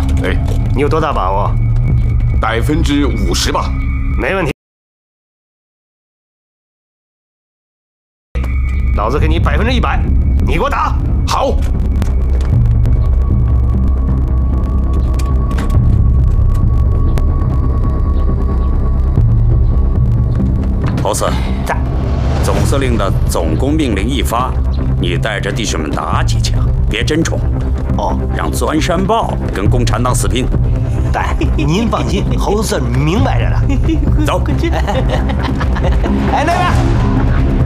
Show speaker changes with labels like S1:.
S1: 哎，
S2: 你有多大把握
S1: 50%吧。
S2: 没问题，老子给你100%，你给我打。
S1: 好。
S3: 侯四，
S2: 在。
S3: 总司令的总攻命令一发，你带着弟兄们打几枪，别真冲。
S2: 哦，
S3: 让钻山豹跟共产党死拼。
S2: 哎，您放心，侯四明白着呢。
S3: 走。
S2: 哎，那边。